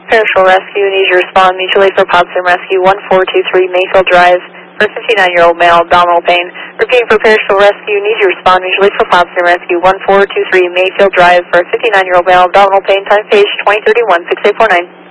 Parashore Rescue needs to respond mutually for Potsdam Rescue 1423 Mayfield Drive for 59-year-old male, abdominal pain. Repeating for Parashore Rescue needs to respond mutually for Potsdam Rescue 1423 Mayfield Drive for 59-year-old male, abdominal pain. Time page 2031 6849.